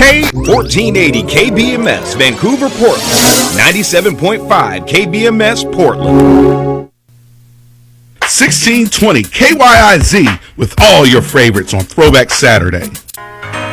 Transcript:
1480 KBMS, Vancouver, Portland. 97.5 KBMS, Portland. 1620 KYIZ with all your favorites on Throwback Saturday.